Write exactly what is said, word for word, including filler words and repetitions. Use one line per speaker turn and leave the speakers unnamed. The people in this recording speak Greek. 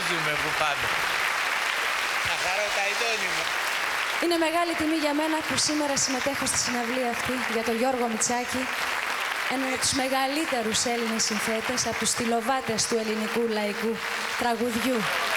Συνεχίζουμε που πάμε. Να χαρώ τα ειδώνυμα.
Είναι μεγάλη τιμή για μένα που σήμερα συμμετέχω στη συναυλία αυτή για τον Γιώργο Μητσάκη, έναν από τους μεγαλύτερους Έλληνες συνθέτες, από τους στυλοβάτες του ελληνικού λαϊκού τραγουδιού.